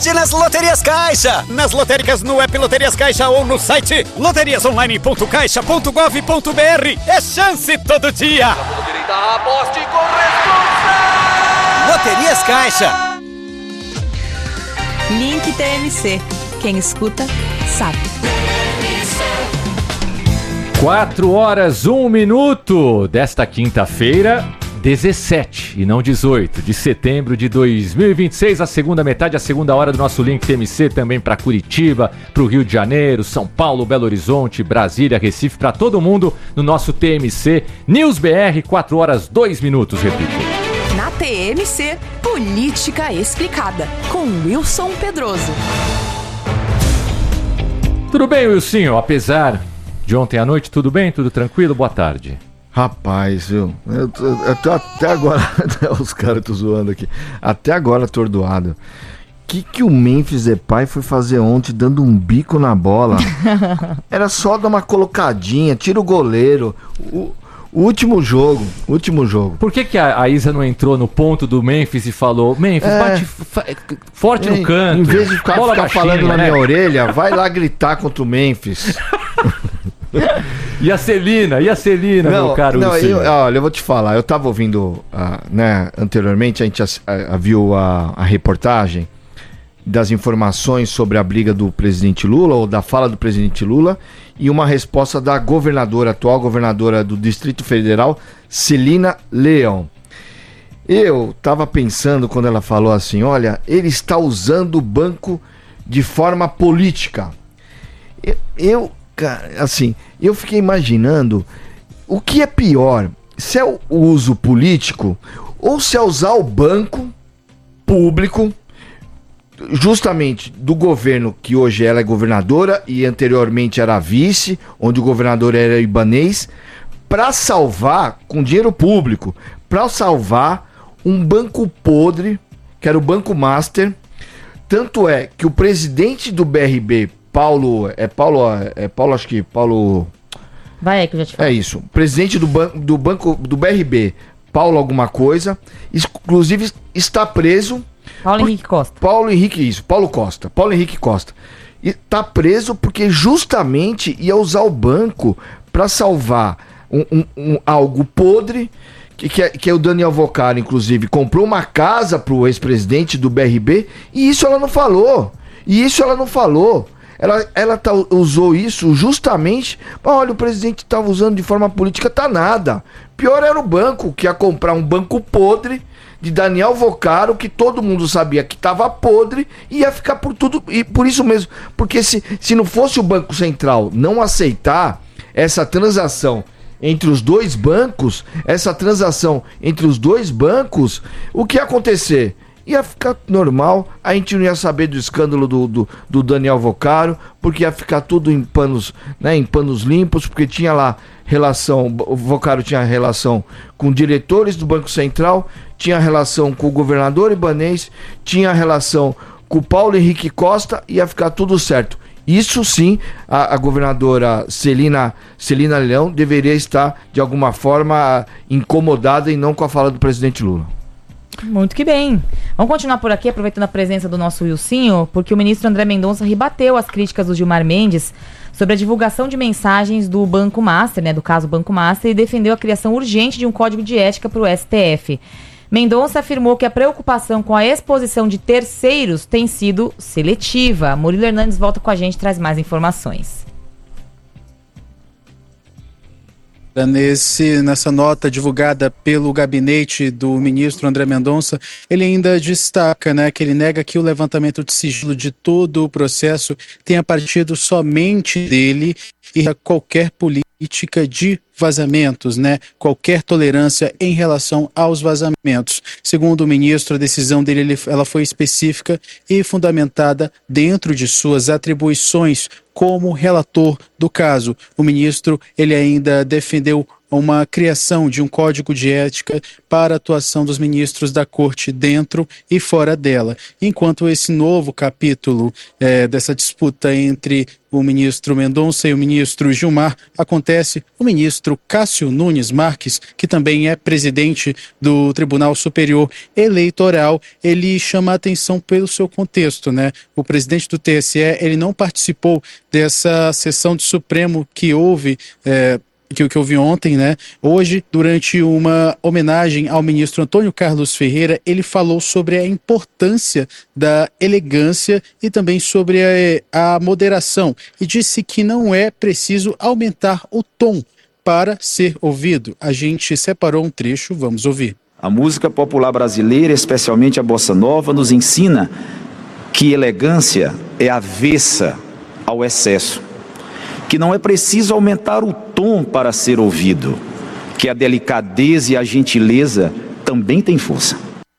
Nas Loterias Caixa, nas lotéricas no app Loterias Caixa ou no site loteriasonline.caixa.gov.br. É chance todo dia. Aposte com responsa. Loterias Caixa. Link TMC. Quem escuta, sabe. 4h01 desta quinta-feira, 17 e não 18 de setembro de 2026, a segunda metade, a segunda hora do nosso Link TMC, também para Curitiba, para o Rio de Janeiro, São Paulo, Belo Horizonte, Brasília, Recife, para todo mundo no nosso TMC News BR, 4h02, repito. Na TMC, Política Explicada, com Wilson Pedroso. Tudo bem, Wilson? Apesar de ontem à noite, tudo bem? Tudo tranquilo? Boa tarde. Rapaz, eu tô até agora, os caras estão zoando aqui, até agora atordoado. Que o Memphis Depay foi fazer ontem dando um bico na bola? Era só dar uma colocadinha, tira o goleiro, o último jogo. Por que a Isa não entrou no ponto do Memphis e falou, Memphis, bate forte no canto? Em vez de ficar falando na minha orelha, vai lá gritar contra o Memphis. E a Celina, meu caro Luciano? Olha, eu vou te falar, eu tava ouvindo, anteriormente, a gente viu a reportagem das informações sobre a briga do presidente Lula, ou da fala do presidente Lula, e uma resposta da atual governadora do Distrito Federal, Celina Leão. Eu tava pensando quando ela falou assim, olha, ele está usando o banco de forma política. Eu fiquei imaginando o que é pior, se é o uso político ou se é usar o banco público, justamente do governo, que hoje ela é governadora e anteriormente era vice, onde o governador era ibanês, para salvar, com dinheiro público, para salvar um banco podre, que era o Banco Master. Tanto é que o presidente do BRB, Paulo, acho que Paulo... Vai aí que eu já te falo. É isso. Presidente do banco do BRB, Paulo alguma coisa, inclusive está preso. Paulo Henrique Costa. Paulo Henrique Costa. E está preso porque justamente ia usar o banco para salvar algo podre, que é o Daniel Vocaro, inclusive, comprou uma casa para o ex-presidente do BRB, e isso ela não falou. Ela usou isso justamente. Olha, o presidente estava usando de forma política, tá nada. Pior era o banco, que ia comprar um banco podre de Daniel Vocaro, que todo mundo sabia que estava podre, e ia ficar por tudo, e por isso mesmo. Porque se não fosse o Banco Central não aceitar essa transação entre os dois bancos, o que ia acontecer? Ia ficar normal, a gente não ia saber do escândalo do Daniel Vocaro, porque ia ficar tudo em panos limpos, porque tinha lá relação, o Vocaro tinha relação com diretores do Banco Central, tinha relação com o governador ibanês, tinha relação com o Paulo Henrique Costa, ia ficar tudo certo. Isso sim, a governadora Celina Leão deveria estar, de alguma forma, incomodada e não com a fala do presidente Lula. Muito que bem. Vamos continuar por aqui, aproveitando a presença do nosso Wilsinho, porque o ministro André Mendonça rebateu as críticas do Gilmar Mendes sobre a divulgação de mensagens do Banco Master, do caso Banco Master, e defendeu a criação urgente de um código de ética para o STF. Mendonça afirmou que a preocupação com a exposição de terceiros tem sido seletiva. Murilo Hernandes volta com a gente e traz mais informações. Nessa nota divulgada pelo gabinete do ministro André Mendonça, ele ainda destaca, que ele nega que o levantamento de sigilo de todo o processo tenha partido somente dele e a qualquer política de vazamentos, qualquer tolerância em relação aos vazamentos. Segundo o ministro, a decisão dele ela foi específica e fundamentada dentro de suas atribuições como relator do caso. O ministro ele ainda defendeu uma criação de um código de ética para a atuação dos ministros da corte dentro e fora dela. Enquanto esse novo capítulo dessa disputa entre o ministro Mendonça e o ministro Gilmar acontece, o ministro Cássio Nunes Marques, que também é presidente do Tribunal Superior Eleitoral, ele chama a atenção pelo seu contexto, né? O presidente do TSE, ele não participou dessa sessão do Supremo que houve que eu vi ontem, né? Hoje, durante uma homenagem ao ministro Antônio Carlos Ferreira, ele falou sobre a importância da elegância e também sobre a moderação e disse que não é preciso aumentar o tom para ser ouvido. A gente separou um trecho, vamos ouvir. A música popular brasileira, especialmente a bossa nova, nos ensina que elegância é avessa ao excesso, que não é preciso aumentar o tom para ser ouvido, que a delicadeza e a gentileza também têm força.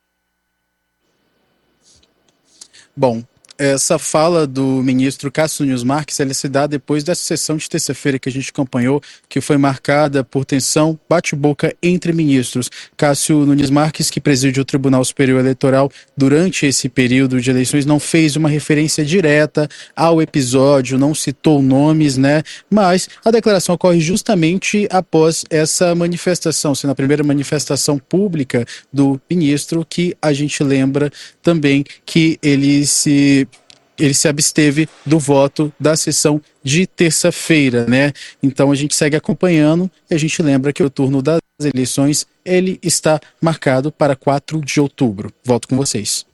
Bom, essa fala do ministro Cássio Nunes Marques, ela se dá depois dessa sessão de terça-feira que a gente acompanhou, que foi marcada por tensão, bate-boca entre ministros. Cássio Nunes Marques, que preside o Tribunal Superior Eleitoral durante esse período de eleições, não fez uma referência direta ao episódio, não citou nomes, né? Mas a declaração ocorre justamente após essa manifestação, sendo a primeira manifestação pública do ministro, que a gente lembra também que ele se absteve do voto da sessão de terça-feira, né? Então a gente segue acompanhando e a gente lembra que o turno das eleições, ele está marcado para 4 de outubro. Volto com vocês.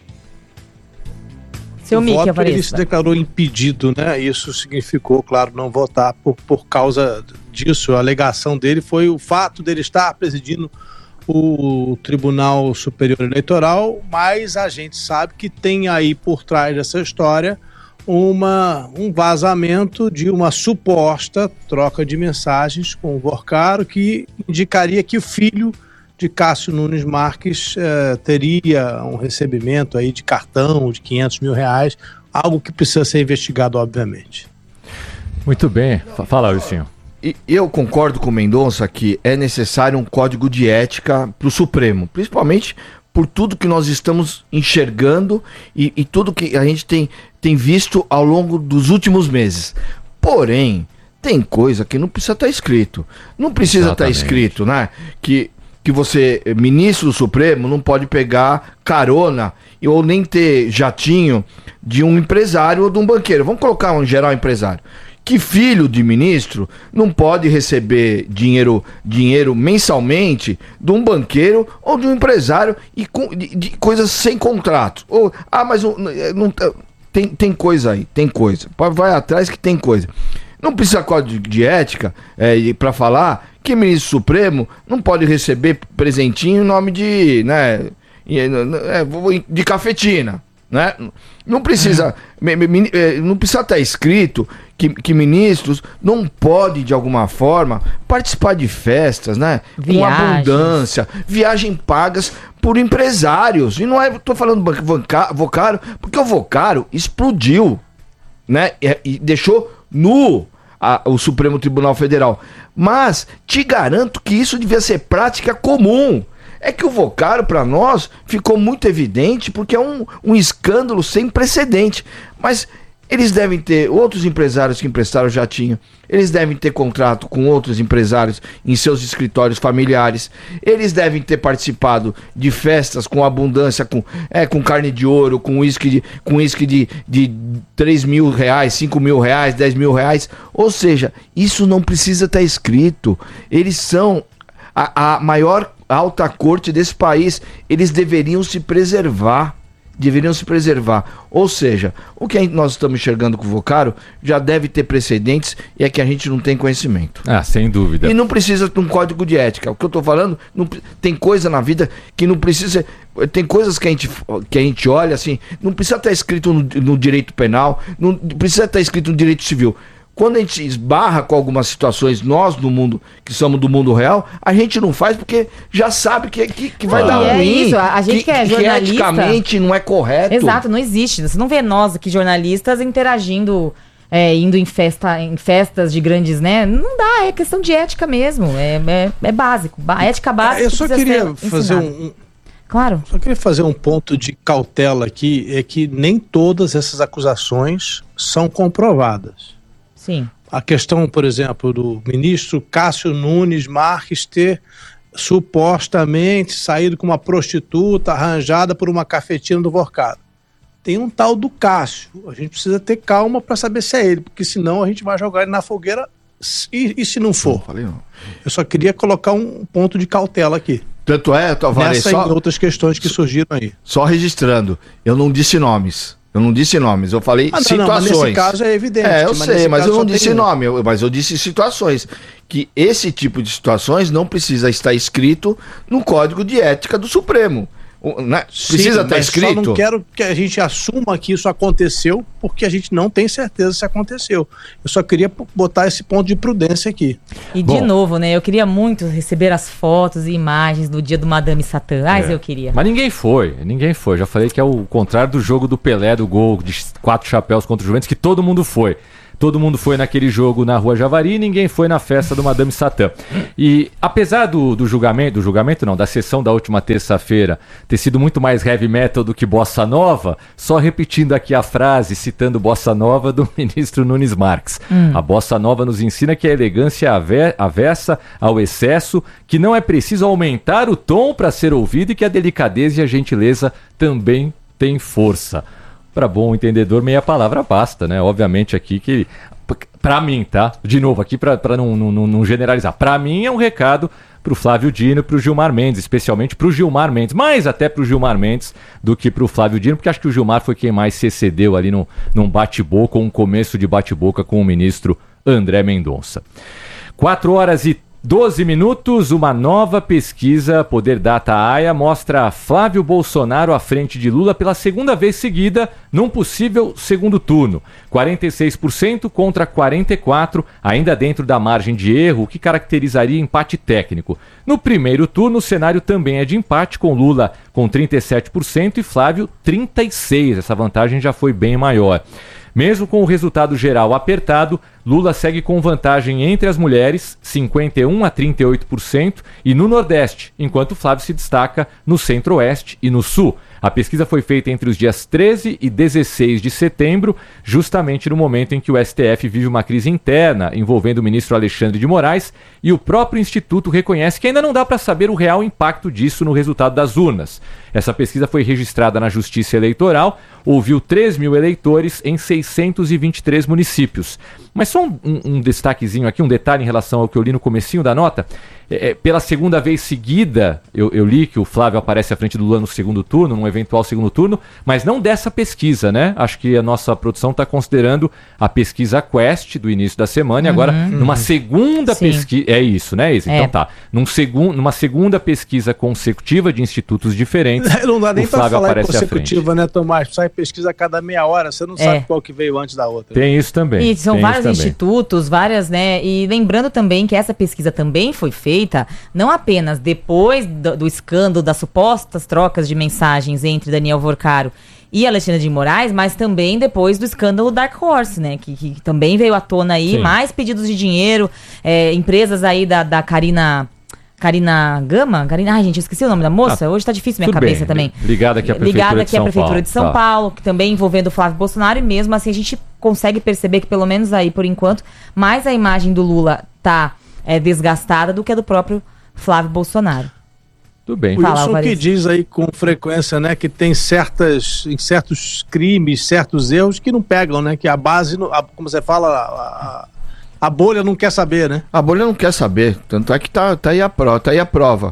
Seu Mickey, ele se declarou impedido, né? Isso significou, claro, não votar por causa disso. A alegação dele foi o fato dele estar presidindo o Tribunal Superior Eleitoral, mas a gente sabe que tem aí por trás dessa história um vazamento de uma suposta troca de mensagens com o Vocaro, que indicaria que o filho de Cássio Nunes Marques teria um recebimento aí de cartão de R$500 mil, algo que precisa ser investigado, obviamente. Muito bem. Fala, Wilson. Eu concordo com o Mendonça que é necessário um código de ética para o Supremo, principalmente por tudo que nós estamos enxergando e tudo que a gente tem visto ao longo dos últimos meses. Porém, tem coisa que não precisa estar escrito. Não precisa estar escrito, né? Que você, ministro do Supremo, não pode pegar carona ou nem ter jatinho de um empresário ou de um banqueiro. Vamos colocar um geral empresário. Que filho de ministro não pode receber dinheiro mensalmente de um banqueiro ou de um empresário e de coisas sem contrato. Mas tem coisa aí, tem coisa. Vai atrás que tem coisa. Não precisa código de ética para falar que ministro supremo não pode receber presentinho em nome de cafetina. Né? Não precisa estar escrito que ministros não podem, de alguma forma, participar de festas, né? Com abundância, viagens pagas por empresários. E não é, estou falando do Vocaro, porque o Vocaro explodiu, né? E deixou nu o Supremo Tribunal Federal. Mas te garanto que isso devia ser prática comum. É que o Vocaro, para nós, ficou muito evidente porque é um escândalo sem precedente. Mas eles devem ter outros empresários que emprestaram jatinho. Eles devem ter contrato com outros empresários em seus escritórios familiares. Eles devem ter participado de festas com abundância, com carne de ouro, com uísque de R$3 mil, R$5 mil, R$10 mil. Ou seja, isso não precisa estar escrito. Eles são a maior alta corte desse país. Eles deveriam se preservar. Ou seja, o que nós estamos enxergando com o Vocaro já deve ter precedentes e é que a gente não tem conhecimento. Sem dúvida. E não precisa de um código de ética. O que eu estou falando, tem coisa na vida que não precisa. Tem coisas que a gente olha assim, não precisa estar escrito no direito penal, não precisa estar escrito no direito civil. Quando a gente esbarra com algumas situações, nós do mundo, que somos do mundo real, a gente não faz porque já sabe que vai dar ruim. É isso, a gente que é jornalista... Que eticamente não é correto. Exato, não existe. Você não vê nós aqui, jornalistas, interagindo indo em festas de grandes, né? Não dá, é questão de ética mesmo. É básico. Ética básica. Eu só queria fazer Claro. Só queria fazer um ponto de cautela aqui, é que nem todas essas acusações são comprovadas. Sim. A questão, por exemplo, do ministro Cássio Nunes Marques ter supostamente saído com uma prostituta arranjada por uma cafetina do Vorcado. Tem um tal do Cássio. A gente precisa ter calma para saber se é ele, porque senão a gente vai jogar ele na fogueira e se não for. Eu só queria colocar um ponto de cautela aqui. Tanto é, Tavares, nessa e outras questões que surgiram aí. Só registrando, eu não disse nomes. Eu falei situações. Não, mas nesse caso é evidente. Eu sei, mas eu não disse nome, mas eu disse situações. Que esse tipo de situações não precisa estar escrito no Código de Ética do Supremo. Né? Precisa estar escrito. Só não quero que a gente assuma que isso aconteceu, porque a gente não tem certeza se aconteceu. Eu só queria botar esse ponto de prudência aqui. E de novo, né? Eu queria muito receber as fotos e imagens do dia do Madame Satã. Eu queria. Mas ninguém foi. Já falei que é o contrário do jogo do Pelé, do gol de 4 chapéus contra o Juventus, que todo mundo foi. Todo mundo foi naquele jogo na Rua Javari e ninguém foi na festa do Madame Satã. E apesar da sessão da última terça-feira ter sido muito mais heavy metal do que bossa nova, só repetindo aqui a frase, citando bossa nova do ministro Nunes Marques. A bossa nova nos ensina que a elegância avessa ao excesso, que não é preciso aumentar o tom para ser ouvido e que a delicadeza e a gentileza também têm força. Para bom entendedor, meia palavra basta, né? Obviamente aqui que, para mim, tá? De novo, aqui para não generalizar. Para mim é um recado pro Flávio Dino e pro Gilmar Mendes, especialmente pro Gilmar Mendes, mais até pro Gilmar Mendes do que pro Flávio Dino, porque acho que o Gilmar foi quem mais se excedeu ali num bate-boca, um começo de bate-boca com o ministro André Mendonça. 4h12, uma nova pesquisa Poder Data AIA mostra Flávio Bolsonaro à frente de Lula pela segunda vez seguida num possível segundo turno. 46% contra 44%, ainda dentro da margem de erro, o que caracterizaria empate técnico. No primeiro turno, o cenário também é de empate, com Lula com 37% e Flávio 36%. Essa vantagem já foi bem maior. Mesmo com o resultado geral apertado, Lula segue com vantagem entre as mulheres, 51% a 38%, e no Nordeste, enquanto Flávio se destaca no Centro-Oeste e no Sul. A pesquisa foi feita entre os dias 13 e 16 de setembro, justamente no momento em que o STF vive uma crise interna envolvendo o ministro Alexandre de Moraes, e o próprio Instituto reconhece que ainda não dá para saber o real impacto disso no resultado das urnas. Essa pesquisa foi registrada na Justiça Eleitoral, ouviu 3 mil eleitores em 623 municípios. Mas só um destaquezinho aqui, um detalhe em relação ao que eu li no comecinho da nota. Pela segunda vez seguida, eu li que o Flávio aparece à frente do Lula no segundo turno, num eventual segundo turno, mas não dessa pesquisa, né? Acho que a nossa produção está considerando a pesquisa Quest do início da semana, e agora numa segunda pesquisa... É isso, né, Isa? Então tá. Numa segunda pesquisa consecutiva de institutos diferentes, não dá nem o Flávio falar aparece consecutiva, né, Tomás? Sai pesquisa a cada meia hora, você não sabe qual que veio antes da outra. Tem isso também. E são vários institutos, várias, né? E lembrando também que essa pesquisa também foi feita não apenas depois do escândalo das supostas trocas de mensagens entre Daniel Vorcaro e Alexandre de Moraes, mas também depois do escândalo Dark Horse, né? Que também veio à tona aí. Sim. Mais pedidos de dinheiro, empresas aí da Karina Gama? Ai, gente, eu esqueci o nome da moça. Hoje tá difícil minha cabeça também. Ligada aqui à Prefeitura de São Paulo, que também envolvendo o Flávio Bolsonaro, e mesmo assim a gente consegue perceber que, pelo menos aí, por enquanto, mais a imagem do Lula tá desgastada do que a do próprio Flávio Bolsonaro. Tudo bem. O Wilson que diz aí com frequência, né, que tem certos crimes, certos erros que não pegam, né, que a base, como você fala, a bolha não quer saber, né? A bolha não quer saber, tanto é que tá aí a prova.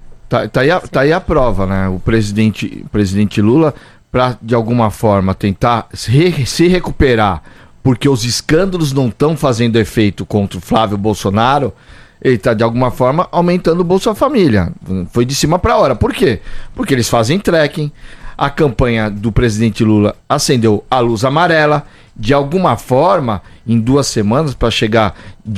Tá aí a prova, né? O presidente Lula, para de alguma forma tentar se recuperar, porque os escândalos não estão fazendo efeito contra o Flávio Bolsonaro, ele está de alguma forma aumentando o Bolsa Família. Foi de cima para hora. Por quê? Porque eles fazem trekking, a campanha do presidente Lula acendeu a luz amarela, de alguma forma, em 2 semanas, para chegar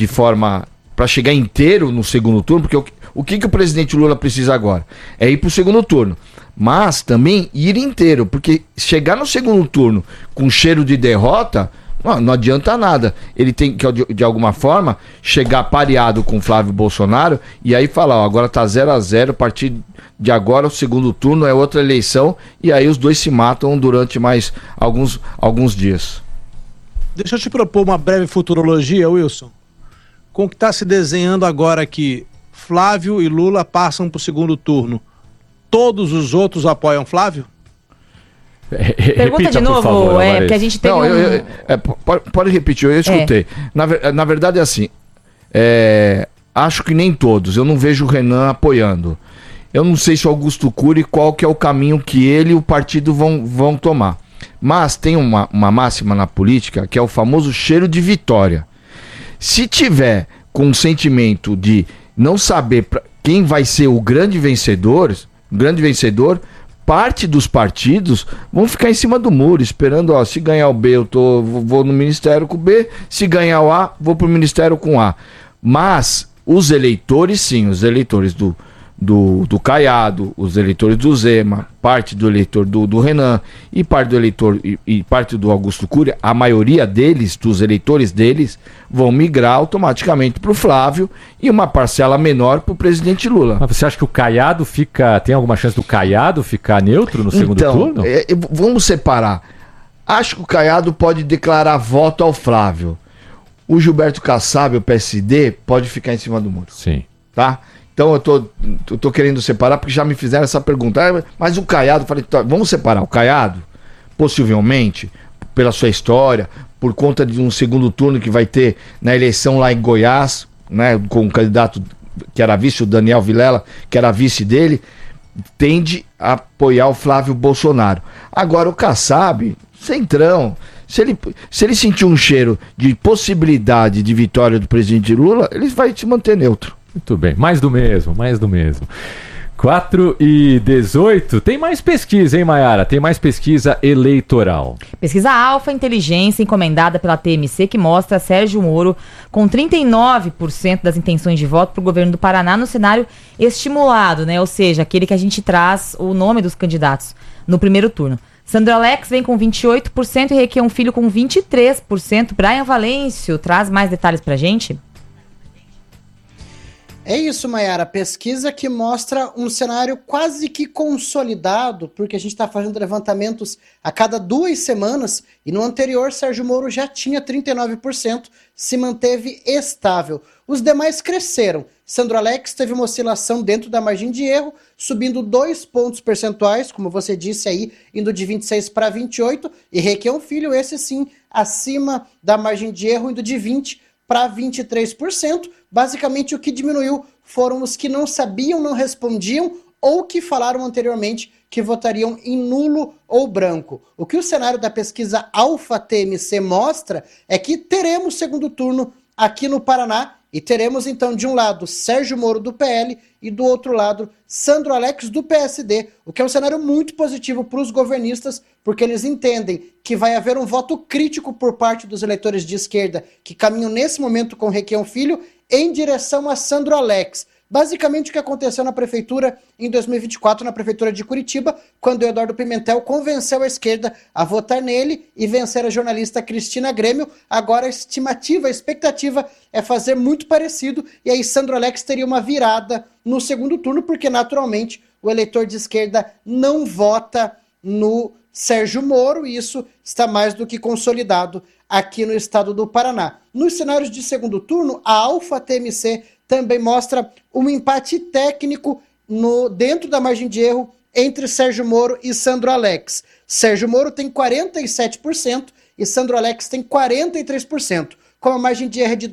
inteiro no segundo turno, porque o que o presidente Lula precisa agora? É ir para o segundo turno, mas também ir inteiro, porque chegar no segundo turno com cheiro de derrota Não adianta nada. Ele tem que, de alguma forma, chegar pareado com o Flávio Bolsonaro e aí falar, ó, agora tá 0-0, a partir de agora o segundo turno é outra eleição e aí os dois se matam durante mais alguns dias. Deixa eu te propor uma breve futurologia, Wilson. Com o que está se desenhando agora que Flávio e Lula passam para o segundo turno, todos os outros apoiam Flávio? Pergunta de novo, favor, porque a gente tem pode repetir, eu escutei. Na verdade é assim, acho que nem todos, eu não vejo o Renan apoiando. Eu não sei se o Augusto Cury qual que é o caminho que ele e o partido vão tomar. Mas tem uma máxima na política que é o famoso cheiro de vitória. Se tiver com um sentimento de não saber quem vai ser o grande vencedor, parte dos partidos vão ficar em cima do muro, esperando, ó, se ganhar o B, vou no ministério com o B, se ganhar o A, vou pro ministério com o A. Mas os eleitores, sim, os eleitores do Caiado, os eleitores do Zema, parte do eleitor do Renan e parte do eleitor e parte do Augusto Cury, a maioria deles, dos eleitores deles, vão migrar automaticamente para o Flávio e uma parcela menor para o presidente Lula. Mas você acha que o Caiado tem alguma chance do Caiado ficar neutro no segundo turno? Vamos separar. Acho que o Caiado pode declarar voto ao Flávio. O Gilberto Kassab, o PSD, pode ficar em cima do muro. Sim. Tá? Então eu tô querendo separar porque já me fizeram essa pergunta. Mas o Caiado, falei, vamos separar. O Caiado, possivelmente, pela sua história, por conta de um segundo turno que vai ter na eleição lá em Goiás, né, com o candidato que era vice, o Daniel Vilela, que era vice dele, tende a apoiar o Flávio Bolsonaro. Agora o Kassab, centrão, se ele sentir um cheiro de possibilidade de vitória do presidente Lula, ele vai se manter neutro. Muito bem, mais do mesmo. 4h18, tem mais pesquisa, hein, Mayara? Tem mais pesquisa eleitoral. Pesquisa Alfa Inteligência, encomendada pela TMC, que mostra Sérgio Moro com 39% das intenções de voto para o governo do Paraná no cenário estimulado, né? Ou seja, aquele que a gente traz o nome dos candidatos no primeiro turno. Sandro Alex vem com 28% e Requião Filho com 23%. Brian Valêncio traz mais detalhes pra gente. É isso, Mayara. Pesquisa que mostra um cenário quase que consolidado, porque a gente está fazendo levantamentos a cada 2 semanas e no anterior Sérgio Moro já tinha 39%, se manteve estável. Os demais cresceram. Sandro Alex teve uma oscilação dentro da margem de erro, subindo 2 pontos percentuais, como você disse aí, indo de 26 para 28, e Requião Filho, esse sim, acima da margem de erro, indo de 20 para 23%. Basicamente, o que diminuiu foram os que não sabiam, não respondiam ou que falaram anteriormente que votariam em nulo ou branco. O que o cenário da pesquisa Alfa TMC mostra é que teremos segundo turno aqui no Paraná e teremos, então, de um lado, Sérgio Moro do PL e do outro lado, Sandro Alex do PSD, o que é um cenário muito positivo para os governistas, porque eles entendem que vai haver um voto crítico por parte dos eleitores de esquerda que caminham nesse momento com Requião Filho em direção a Sandro Alex. Basicamente o que aconteceu na prefeitura em 2024, na prefeitura de Curitiba, quando o Eduardo Pimentel convenceu a esquerda a votar nele e vencer a jornalista Cristina Grêmio. Agora a expectativa é fazer muito parecido, e aí Sandro Alex teria uma virada no segundo turno, porque naturalmente o eleitor de esquerda não vota no Sérgio Moro, e isso está mais do que consolidado aqui no estado do Paraná. Nos cenários de segundo turno, a Alfa TMC também mostra um empate técnico dentro da margem de erro entre Sérgio Moro e Sandro Alex. Sérgio Moro tem 47% e Sandro Alex tem 43%. Com a margem de erro de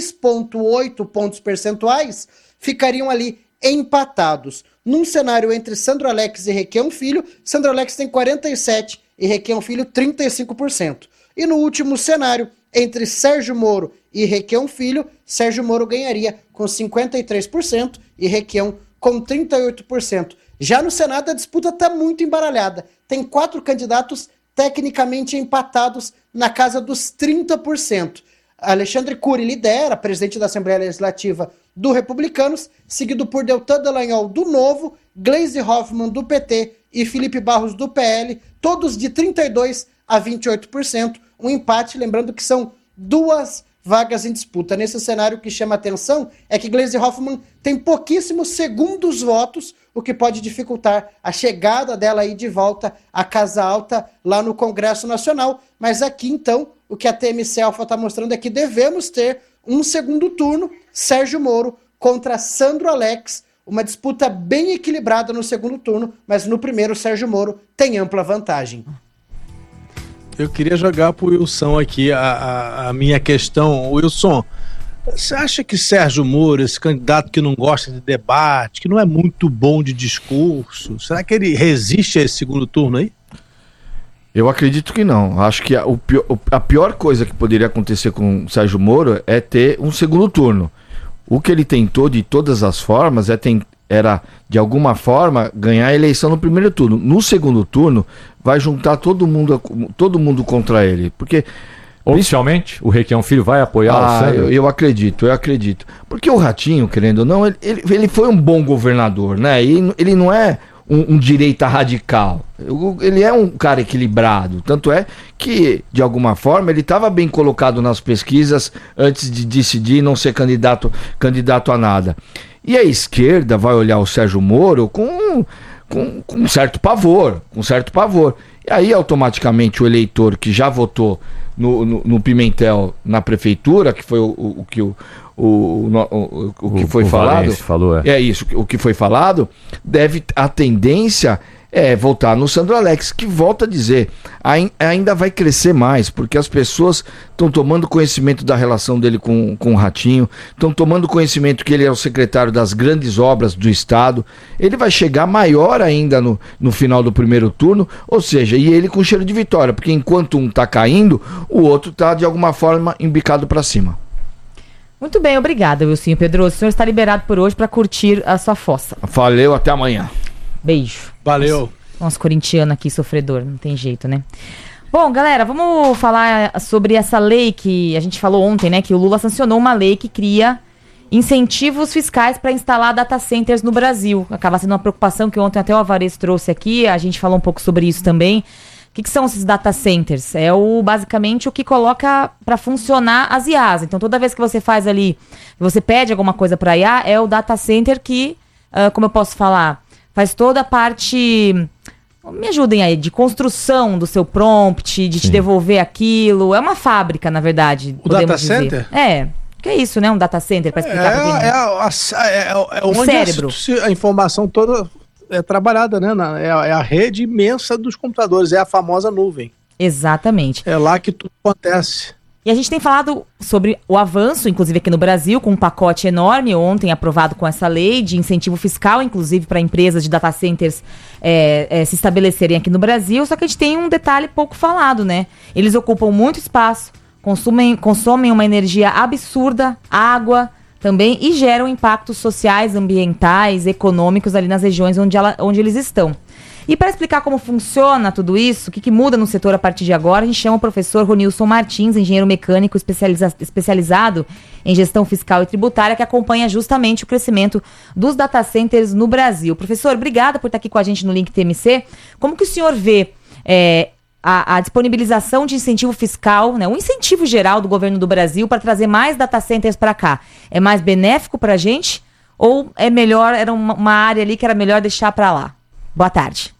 2,8 pontos percentuais, ficariam ali empatados. Num cenário entre Sandro Alex e Requião Filho, Sandro Alex tem 47% e Requião Filho 35%. E no último cenário, entre Sérgio Moro e Requião Filho, Sérgio Moro ganharia com 53% e Requião com 38%. Já no Senado, a disputa está muito embaralhada. Tem 4 candidatos tecnicamente empatados na casa dos 30%. Alexandre Cury lidera, presidente da Assembleia Legislativa do Republicanos, seguido por Deltan Dallagnol do Novo, Gleisi Hoffmann do PT e Felipe Barros do PL, todos de 32% a 28%, um empate, lembrando que são 2 vagas em disputa. Nesse cenário, o que chama atenção é que Gleisi Hoffmann tem pouquíssimos segundos votos, o que pode dificultar a chegada dela aí de volta à Casa Alta lá no Congresso Nacional. Mas aqui, então, o que a TMC Alfa está mostrando é que devemos ter um segundo turno, Sérgio Moro contra Sandro Alex, uma disputa bem equilibrada no segundo turno, mas no primeiro, Sérgio Moro tem ampla vantagem. Eu queria jogar pro Wilson aqui a minha questão. Wilson, você acha que Sérgio Moro, esse candidato que não gosta de debate, que não é muito bom de discurso, será que ele resiste a esse segundo turno aí? Eu acredito que não. Acho que a pior coisa que poderia acontecer com o Sérgio Moro é ter um segundo turno. O que ele tentou de todas as formas era, de alguma forma, ganhar a eleição no primeiro turno. No segundo turno, vai juntar todo mundo contra ele. Porque oficialmente, o Requião Filho vai apoiar o Sandro? Eu acredito. Porque o Ratinho, querendo ou não, ele foi um bom governador, né? Ele não é um direita radical. Ele é um cara equilibrado. Tanto é que, de alguma forma, ele estava bem colocado nas pesquisas antes de decidir não ser candidato a nada. E a esquerda vai olhar o Sérgio Moro com um certo pavor. E aí, automaticamente, o eleitor que já votou no Pimentel na prefeitura, que foi o que foi falado. Falou, é isso, o que foi falado, a tendência é voltar no Sandro Alex, que, volta a dizer, ainda vai crescer mais, porque as pessoas estão tomando conhecimento da relação dele com o Ratinho, estão tomando conhecimento que ele é o secretário das grandes obras do Estado. Ele vai chegar maior ainda no final do primeiro turno, ou seja, e ele com cheiro de vitória, porque enquanto um está caindo, o outro está de alguma forma embicado para cima. Muito bem, obrigada, Wilson Pedroso. O senhor está liberado por hoje para curtir a sua fossa. Valeu, até amanhã. Beijo. Valeu. Nosso corintiano aqui, sofredor, não tem jeito, né? Bom, galera, vamos falar sobre essa lei que a gente falou ontem, né? Que o Lula sancionou uma lei que cria incentivos fiscais para instalar data centers no Brasil. Acaba sendo uma preocupação que ontem até o Alvarez trouxe aqui, a gente falou um pouco sobre isso também. O que são esses data centers? É basicamente o que coloca para funcionar as IAs. Então, toda vez que você faz ali, você pede alguma coisa para IA, é o data center que, como eu posso falar, faz toda a parte, me ajudem aí, de construção do seu prompt, de te devolver aquilo. É uma fábrica, na verdade. O data center? Que é isso, né? Um data center, para explicar para quem onde cérebro. A informação toda é trabalhada, né? É a rede imensa dos computadores, é a famosa nuvem. Exatamente. É lá que tudo acontece. E a gente tem falado sobre o avanço, inclusive aqui no Brasil, com um pacote enorme, ontem aprovado com essa lei de incentivo fiscal, inclusive para empresas de data centers se estabelecerem aqui no Brasil. Só que a gente tem um detalhe pouco falado, né? Eles ocupam muito espaço, consomem uma energia absurda, água também, e geram impactos sociais, ambientais, econômicos ali nas regiões onde eles estão. E para explicar como funciona tudo isso, o que muda no setor a partir de agora, a gente chama o professor Ronilson Martins, engenheiro mecânico especializado em gestão fiscal e tributária, que acompanha justamente o crescimento dos data centers no Brasil. Professor, obrigada por estar aqui com a gente no Link TMC. Como que o senhor vê a disponibilização de incentivo fiscal, né, um incentivo geral do governo do Brasil para trazer mais data centers para cá? É mais benéfico para a gente ou é melhor, era uma área ali que era melhor deixar para lá? Boa tarde.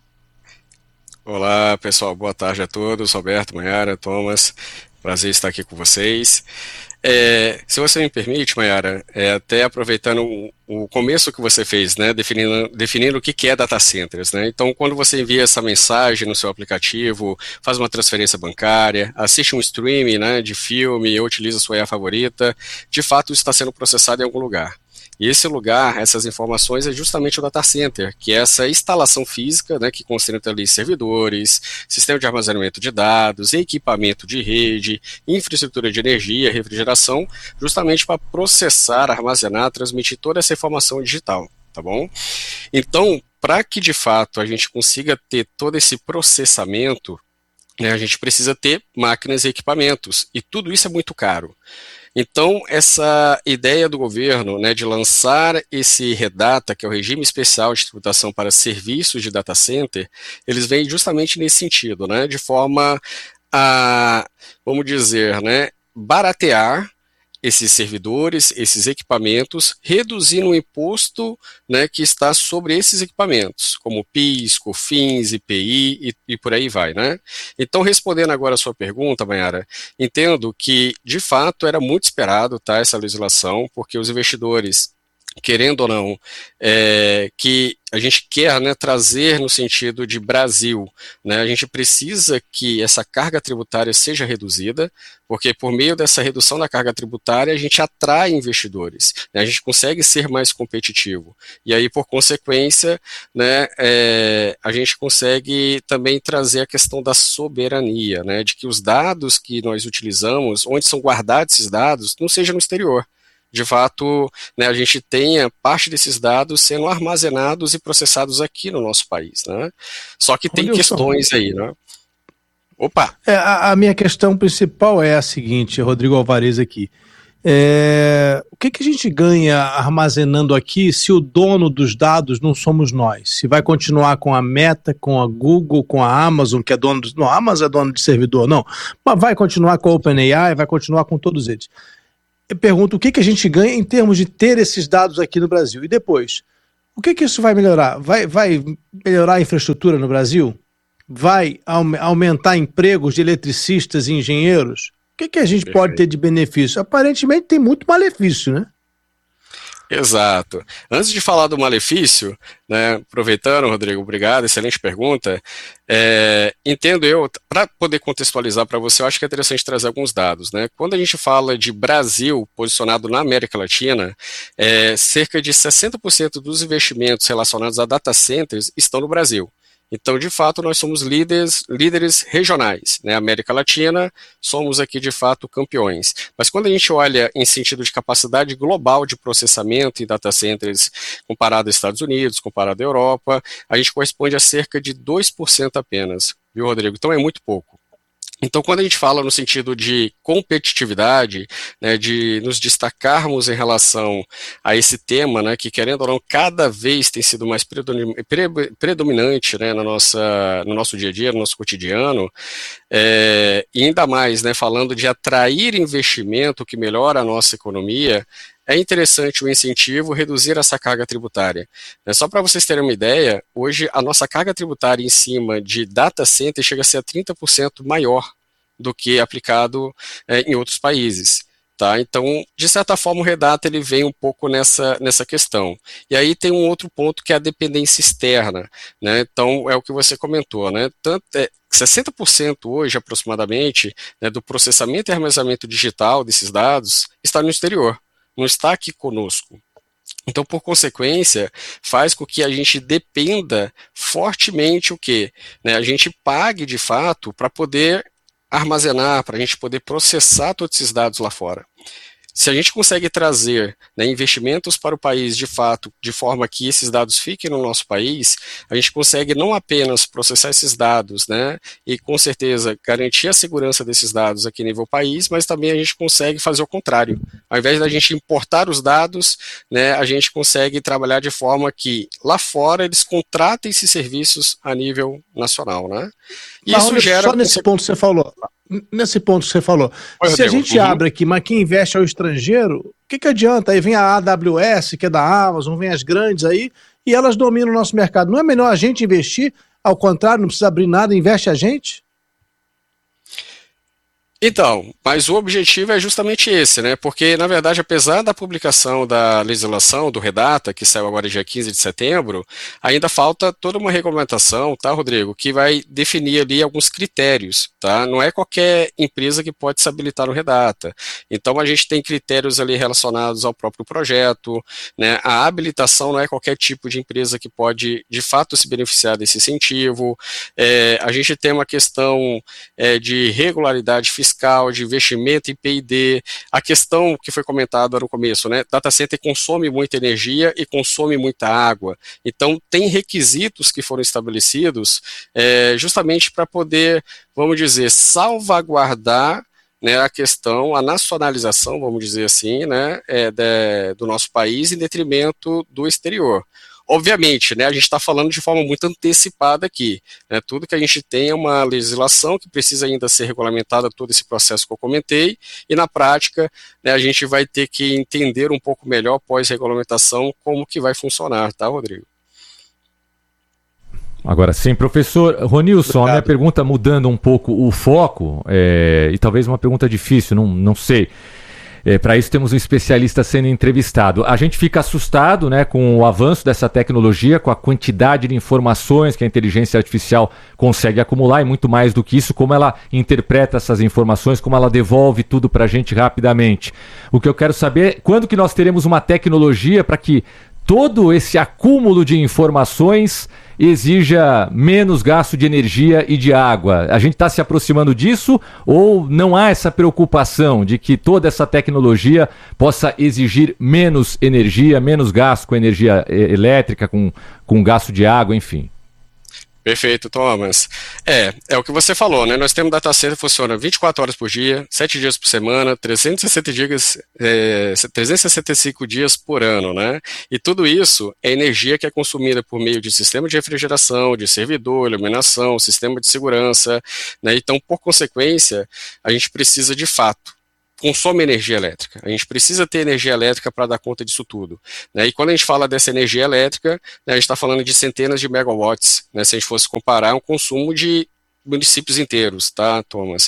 Olá, pessoal. Boa tarde a todos. Roberto, Maiara, Thomas. Prazer estar aqui com vocês. Se você me permite, Maiara, até aproveitando o começo que você fez, né, definindo o que é data centers, né? Então, quando você envia essa mensagem no seu aplicativo, faz uma transferência bancária, assiste um streaming, né, de filme, ou utiliza sua IA favorita, de fato isso está sendo processado em algum lugar. E esse lugar, essas informações, é justamente o data center, que é essa instalação física, né, que concentra ali servidores, sistema de armazenamento de dados, equipamento de rede, infraestrutura de energia, refrigeração, justamente para processar, armazenar, transmitir toda essa informação digital, tá bom? Então, para que de fato a gente consiga ter todo esse processamento, né, a gente precisa ter máquinas e equipamentos, e tudo isso é muito caro. Então, essa ideia do governo, né, de lançar esse REDATA, que é o Regime Especial de Tributação para Serviços de Data Center, eles vêm justamente nesse sentido, né, de forma a, vamos dizer, né, baratear esses servidores, esses equipamentos, reduzindo o imposto, né, que está sobre esses equipamentos, como PIS, COFINS, IPI e por aí vai, né? Então, respondendo agora a sua pergunta, Mayara, entendo que, de fato, era muito esperado, tá, essa legislação, porque os investidores, querendo ou não, que a gente quer, né, trazer no sentido de Brasil, né, a gente precisa que essa carga tributária seja reduzida, porque por meio dessa redução da carga tributária a gente atrai investidores, né, a gente consegue ser mais competitivo, e aí por consequência, né, a gente consegue também trazer a questão da soberania, né, de que os dados que nós utilizamos, onde são guardados esses dados, não seja no exterior. De fato, né, a gente tenha parte desses dados sendo armazenados e processados aqui no nosso país, né? Só que tem questões aí, né? Opa! A minha questão principal é a seguinte, Rodrigo Alvarez aqui. O que a gente ganha armazenando aqui se o dono dos dados não somos nós? Se vai continuar com a Meta, com a Google, com a Amazon, que é dono dos... Não, a Amazon é dono de servidor, não. Mas vai continuar com a OpenAI, vai continuar com todos eles. Eu pergunto o que a gente ganha em termos de ter esses dados aqui no Brasil. E depois, o que isso vai melhorar? Vai melhorar a infraestrutura no Brasil? Vai aumentar empregos de eletricistas e engenheiros? O que a gente pode ter de benefício? Aparentemente tem muito malefício, né? Exato. Antes de falar do malefício, né, aproveitando, Rodrigo, obrigado, excelente pergunta, entendo eu, para poder contextualizar para você, eu acho que é interessante trazer alguns dados, né? Quando a gente fala de Brasil posicionado na América Latina, cerca de 60% dos investimentos relacionados a data centers estão no Brasil. Então, de fato, nós somos líderes regionais, né? América Latina, somos aqui, de fato, campeões. Mas quando a gente olha em sentido de capacidade global de processamento em data centers, comparado aos Estados Unidos, comparado à Europa, a gente corresponde a cerca de 2% apenas, viu, Rodrigo? Então é muito pouco. Então, quando a gente fala no sentido de competitividade, né, de nos destacarmos em relação a esse tema, né, que querendo ou não, cada vez tem sido mais predominante, né, no nosso dia a dia, no nosso cotidiano, e ainda mais, né, falando de atrair investimento que melhora a nossa economia, é interessante o incentivo reduzir essa carga tributária. Só para vocês terem uma ideia, hoje a nossa carga tributária em cima de data center chega a ser 30% maior do que aplicado em outros países. Tá? Então, de certa forma, o Redata ele vem um pouco nessa questão. E aí tem um outro ponto que é a dependência externa. Né? Então, é o que você comentou. Né? 60% hoje, aproximadamente, né, do processamento e armazenamento digital desses dados está no exterior. Não está aqui conosco. Então, por consequência, faz com que a gente dependa fortemente o quê? Né, a gente pague, de fato, para poder armazenar, para a gente poder processar todos esses dados lá fora. Se a gente consegue trazer, né, investimentos para o país de fato, de forma que esses dados fiquem no nosso país, a gente consegue não apenas processar esses dados, né, e com certeza garantir a segurança desses dados aqui em nível país, mas também a gente consegue fazer o contrário. Ao invés da gente importar os dados, né, a gente consegue trabalhar de forma que lá fora eles contratem esses serviços a nível nacional, né? Mas isso gera... Só nesse ponto que você falou. Se a gente abre aqui, mas quem investe é o estrangeiro, o que adianta? Aí vem a AWS, que é da Amazon, vem as grandes aí, e elas dominam o nosso mercado. Não é melhor a gente investir? Ao contrário, não precisa abrir nada, investe a gente? Então, mas o objetivo é justamente esse, né? Porque, na verdade, apesar da publicação da legislação do Redata, que saiu agora dia 15 de setembro, ainda falta toda uma regulamentação, tá, Rodrigo, que vai definir ali alguns critérios, tá? Não é qualquer empresa que pode se habilitar no Redata. Então, a gente tem critérios ali relacionados ao próprio projeto, né? A habilitação não é qualquer tipo de empresa que pode, de fato, se beneficiar desse incentivo. A gente tem uma questão de regularidade fiscal, de investimento em P&D, a questão que foi comentada no começo, né? Data center consome muita energia e consome muita água. Então, tem requisitos que foram estabelecidos justamente para poder, vamos dizer, salvaguardar, né, a questão, a nacionalização, vamos dizer assim, né, do nosso país em detrimento do exterior. Obviamente, né, a gente está falando de forma muito antecipada aqui, né, tudo que a gente tem é uma legislação que precisa ainda ser regulamentada, todo esse processo que eu comentei, e na prática, né, a gente vai ter que entender um pouco melhor pós-regulamentação como que vai funcionar, tá, Rodrigo? Agora sim, professor Ronilson, a minha pergunta mudando um pouco o foco, e talvez uma pergunta difícil, não sei. Para isso temos um especialista sendo entrevistado. A gente fica assustado, né, com o avanço dessa tecnologia, com a quantidade de informações que a inteligência artificial consegue acumular, e muito mais do que isso, como ela interpreta essas informações, como ela devolve tudo para a gente rapidamente. O que eu quero saber é quando que nós teremos uma tecnologia para que todo esse acúmulo de informações exija menos gasto de energia e de água. A gente está se aproximando disso ou não há essa preocupação de que toda essa tecnologia possa exigir menos energia, menos gasto com energia elétrica, com gasto de água, enfim? Perfeito, Thomas. É o que você falou, né? Nós temos data center que funciona 24 horas por dia, 7 dias por semana, 365 dias por ano, né? E tudo isso é energia que é consumida por meio de sistema de refrigeração, de servidor, iluminação, sistema de segurança, né? Então, por consequência, a gente precisa de fato consome energia elétrica. A gente precisa ter energia elétrica para dar conta disso tudo, né? E quando a gente fala dessa energia elétrica, né, a gente está falando de centenas de megawatts, né? Se a gente fosse comparar, um consumo de municípios inteiros, tá, Thomas?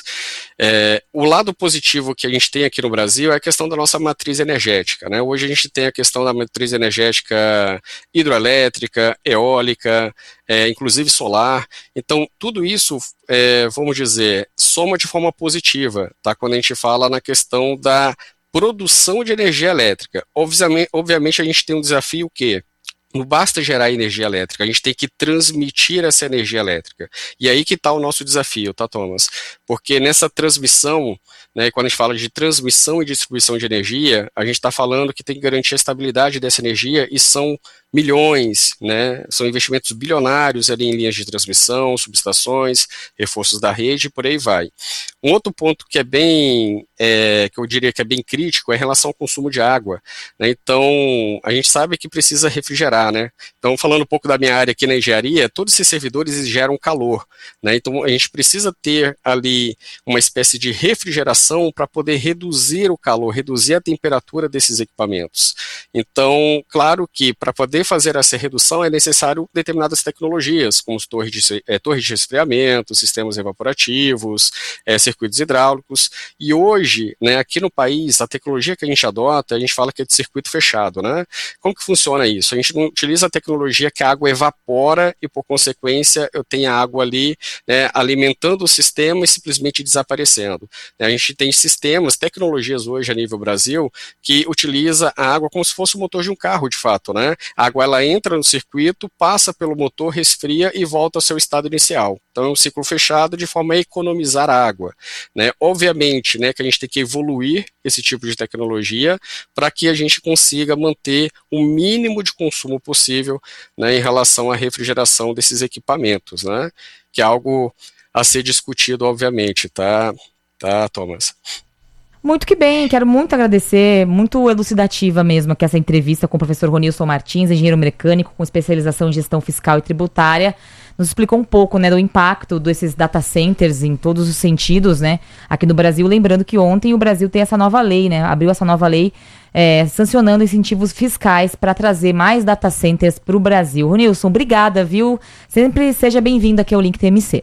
O lado positivo que a gente tem aqui no Brasil é a questão da nossa matriz energética, né? Hoje a gente tem a questão da matriz energética hidroelétrica, eólica, inclusive solar. Então, tudo isso, vamos dizer, soma de forma positiva, tá? Quando a gente fala na questão da produção de energia elétrica. Obviamente a gente tem um desafio que não basta gerar energia elétrica, a gente tem que transmitir essa energia elétrica. E aí que está o nosso desafio, tá, Thomas? Porque nessa transmissão, né, quando a gente fala de transmissão e distribuição de energia, a gente está falando que tem que garantir a estabilidade dessa energia e são milhões, né, são investimentos bilionários ali em linhas de transmissão, subestações, reforços da rede e por aí vai. Um outro ponto que é bem, que eu diria que é bem crítico é em relação ao consumo de água, né? Então, a gente sabe que precisa refrigerar, né? Então, falando um pouco da minha área aqui na engenharia, todos esses servidores geram calor, né? Então, a gente precisa ter ali uma espécie de refrigeração para poder reduzir o calor, reduzir a temperatura desses equipamentos. Então, claro que para poder fazer essa redução é necessário determinadas tecnologias, como torres de resfriamento, sistemas evaporativos, circuitos hidráulicos, e hoje, né, aqui no país, a tecnologia que a gente adota, a gente fala que é de circuito fechado, né? Como que funciona isso? A gente não utiliza a tecnologia que a água evapora e, por consequência, eu tenho a água ali, né, alimentando o sistema e simplesmente desaparecendo. A gente tem sistemas, tecnologias hoje a nível Brasil, que utiliza a água como se fosse o motor de um carro, de fato, né? A água, ela entra no circuito, passa pelo motor, resfria e volta ao seu estado inicial. Então, é um ciclo fechado de forma a economizar água, né? Obviamente, né, que a gente tem que evoluir esse tipo de tecnologia para que a gente consiga manter o mínimo de consumo possível, né, em relação à refrigeração desses equipamentos, né? Que é algo a ser discutido, obviamente, tá, Thomas? Muito que bem, quero muito agradecer, muito elucidativa mesmo aqui essa entrevista com o professor Ronilson Martins, engenheiro mecânico com especialização em gestão fiscal e tributária. Nos explicou um pouco, né, do impacto desses data centers em todos os sentidos, né, aqui no Brasil. Lembrando que ontem o Brasil tem essa nova lei, né, abriu essa nova lei sancionando incentivos fiscais para trazer mais data centers para o Brasil. Ronilson, obrigada, viu? Sempre seja bem-vindo aqui ao Link TMC.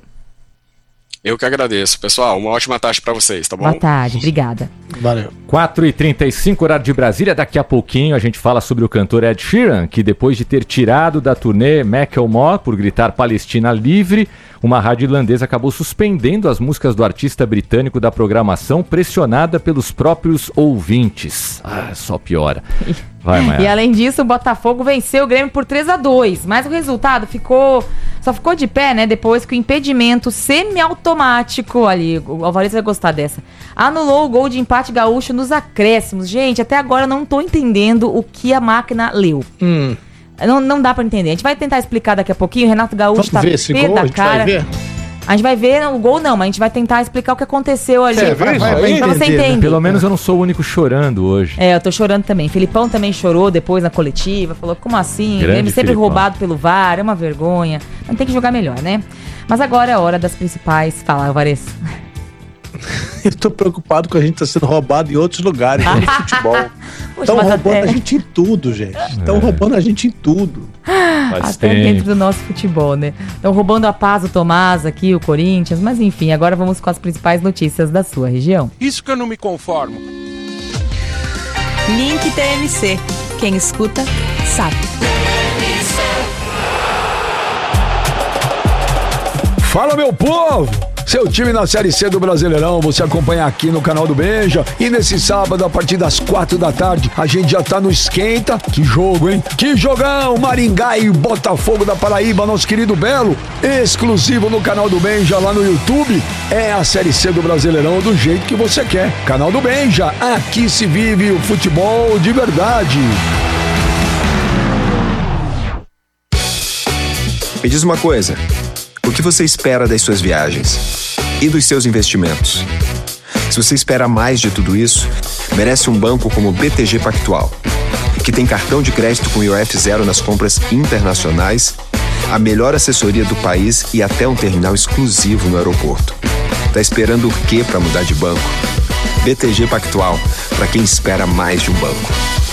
Eu que agradeço, pessoal. Uma ótima tarde para vocês, tá bom? Boa tarde, obrigada. Valeu. 4h35, horário de Brasília. Daqui a pouquinho a gente fala sobre o cantor Ed Sheeran, que depois de ter tirado da turnê Macklemore por gritar Palestina livre, uma rádio irlandesa acabou suspendendo as músicas do artista britânico da programação, pressionada pelos próprios ouvintes. Só piora. Vai, Maia. E além disso, o Botafogo venceu o Grêmio por 3-2, mas o resultado só ficou de pé, né, depois que o impedimento semiautomático ali, o Alvarez vai gostar dessa, anulou o gol de empate gaúcho nos acréscimos. Gente, até agora eu não tô entendendo o que a máquina leu. Não dá pra entender. A gente vai tentar explicar daqui a pouquinho. O Renato Gaúcho tá pé da cara. A gente vai ver o gol, não, mas a gente vai tentar explicar o que aconteceu ali. Vai pra você entender. Pelo menos eu não sou o único chorando hoje. Eu tô chorando também. Felipão também chorou depois na coletiva, falou, como assim? Grande Ele sempre Felipão. roubado pelo VAR, é uma vergonha. Mas tem que jogar melhor, né? Mas agora é a hora das principais. Fala, Alvarez. Eu tô preocupado com a gente tá sendo roubado em outros lugares, no futebol. Estão roubando a gente em tudo, gente. Estão roubando a gente em tudo. Até dentro do nosso futebol, né? Estão roubando a paz, o Tomás aqui, o Corinthians. Mas enfim, agora vamos com as principais notícias da sua região. Isso que eu não me conformo. Link TMC. Quem escuta, sabe. Fala, meu povo! Seu time na Série C do Brasileirão, você acompanha aqui no canal do Benja. E nesse sábado, a partir das 4 da tarde, a gente já tá no Esquenta. Que jogo, hein? Que jogão! Maringá e Botafogo da Paraíba, nosso querido Belo. Exclusivo no canal do Benja, lá no YouTube. É a Série C do Brasileirão do jeito que você quer. Canal do Benja, aqui se vive o futebol de verdade. Me diz uma coisa. O que você espera das suas viagens? E dos seus investimentos? Se você espera mais de tudo isso, merece um banco como o BTG Pactual, que tem cartão de crédito com IOF zero nas compras internacionais, a melhor assessoria do país e até um terminal exclusivo no aeroporto. Tá esperando o quê para mudar de banco? BTG Pactual, para quem espera mais de um banco.